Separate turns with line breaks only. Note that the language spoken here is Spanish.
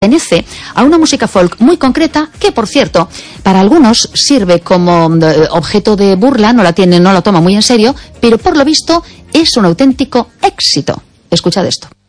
pertenece a una música folk muy concreta que, por cierto, para algunos sirve como objeto de burla, no la toma muy en serio, pero por lo visto es un auténtico éxito. Escuchad esto.